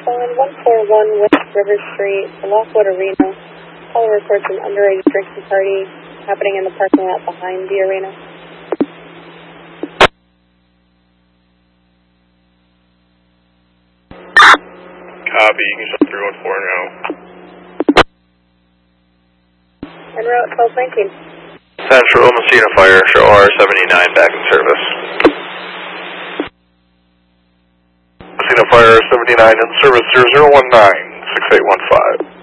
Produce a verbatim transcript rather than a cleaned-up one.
on one four one West River Street, Lockwood Arena. Caller reports an underage drinking party happening in the parking lot behind the arena. Copy, you can show three one four now. En route twelve nineteen. Central Messina Fire, show R seventy-nine back in service. Messina Fire seventy-nine in service zero zero one nine, six eight one five.